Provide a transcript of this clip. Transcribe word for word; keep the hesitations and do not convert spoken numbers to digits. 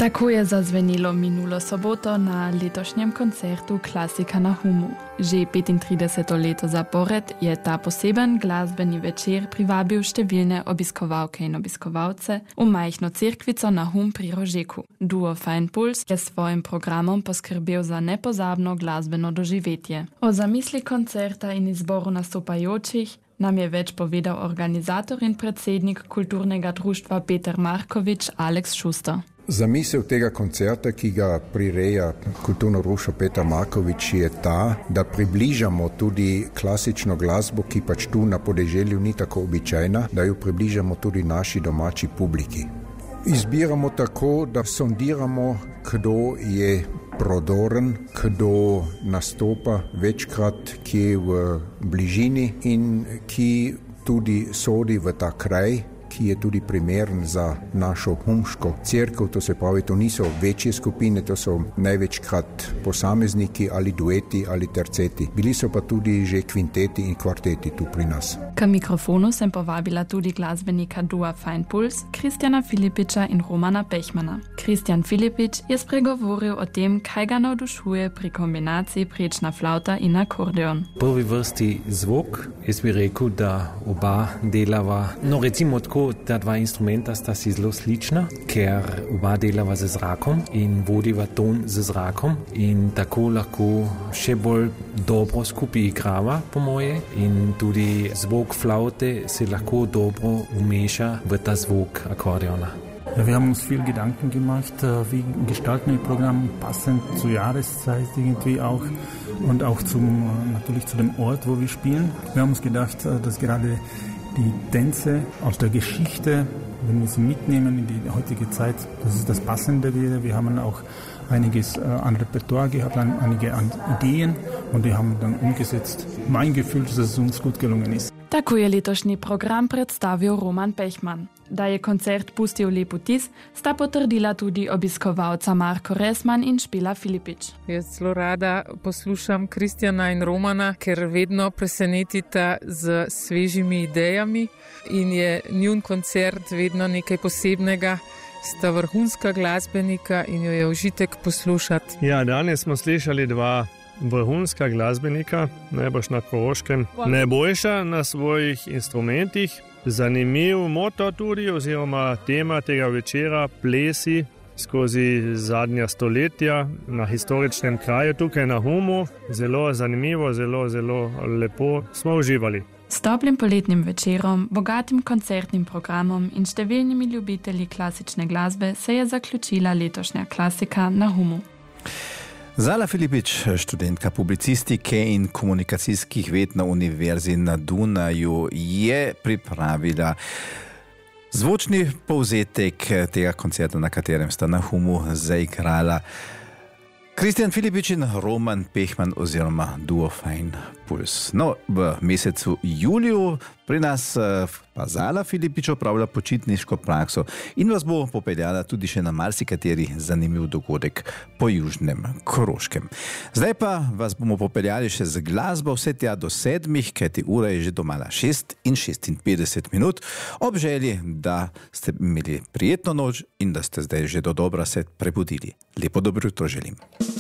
Tako je zazvenilo minulo soboto na letošnjem koncertu Klasika na Humu. Že petintrideseto leto zapored je ta poseben glasbeni večer privabil številne obiskovalke in obiskovalce v majhno cerkvico na Hum pri Rožeku. Duo Fine Pulse je s svojim programom poskrbel za nepozabno glasbeno doživetje. O zamisli koncerta in izboru nastopajočih nam je več povedal organizator in predsednik kulturnega društva Peter Markovič Aleks Šuster. Zamisel tega koncerta, ki ga prireja kulturno društvo Peter Markovič, je ta, da približamo tudi klasično glasbo, ki pač tu na podeželju ni tako običajna, da jo približamo tudi naši domači publiki. Izbiramo tako, da sondiramo, kdo je prodoren, kdo nastopa večkrat, ki je v bližini in ki tudi sodi v ta kraj, ki je tudi primeren za našo humško cerkev, to se pravi, to niso večje skupine, to so največkrat posamezniki ali dueti ali terceti. Bili so pa tudi že kvinteti in kvarteti tu pri nas. K mikrofonu sem povabila tudi glasbenika dua Fine Pulse, Kristjana Filipiča in Romana Pechmana. Kristjan Filipič je spregovoril o tem, kaj ga navdušuje pri kombinaciji prečna flauta in akordeon. V prvi vrsti zvok, jaz bi rekel, da oba delava, no recimo tako, ta dva instrumenta sta si zelo slična, ker oba delava z zrakom in vodiva ton z zrakom in tako lahko še bolj dobro skupaj igrava, po moje, in tudi zvok flaute se lahko dobro umeša v ta zvok akordeona. Ja, wir haben uns viel Gedanken gemacht, wie gestalten wir Programm passend zur Jahreszeit irgendwie auch und auch zum, natürlich zu dem Ort, wo wir spielen. Wir haben uns gedacht, dass gerade die Tänze aus der Geschichte, wenn wir sie mitnehmen in die heutige Zeit, dass es das Passende wäre. Wir haben auch einiges an Repertoire gehabt, einige an Ideen und die haben dann umgesetzt. Mein Gefühl ist, dass es uns gut gelungen ist. Tako je letošnji program predstavil Roman Pechman. Da je koncert pustil lep vtis, sta potrdila tudi obiskovalca Marko Resman in Špela Filipič. Jaz zelo rada poslušam Kristjana in Romana, ker vedno presenetita z svežimi idejami in je njun koncert vedno nekaj posebnega. Sta vrhunska glasbenika in jo je užitek poslušati. Ja, danes smo slišali dva vrhunska glasbenika, najbrž na Koroškem, najboljša na svojih instrumentih. Zanimiv moto tudi, oziroma tema tega večera, plesi skozi zadnja stoletja na historičnem kraju tukaj na Humu. Zelo zanimivo, zelo, zelo lepo smo uživali. S toplim poletnim večerom, bogatim koncertnim programom in številnimi ljubitelji klasične glasbe se je zaključila letošnja Klasika na Humu. Zala Filipič, študentka publicistike in komunikacijskih ved na Univerzi na Dunaju, je pripravila zvočni povzetek tega koncerta, na katerem sta na Humu zaigrala Kristjan Filipič in Roman Pechman oziroma duo Fine Pulse. No, v mesecu juliju pri nas pa Zala Filipič opravlja počitniško prakso in vas bo popeljala tudi še na marsikateri zanimiv dogodek po južnem Koroškem. Zdaj pa vas bomo popeljali še z glasbo vse tja do sedmih, kajti ura je že domala šest in šestinpetdeset minut. Ob želji, da ste imeli prijetno noč in da ste zdaj že dodobra se prebudili. Lepo dobro jutro želim.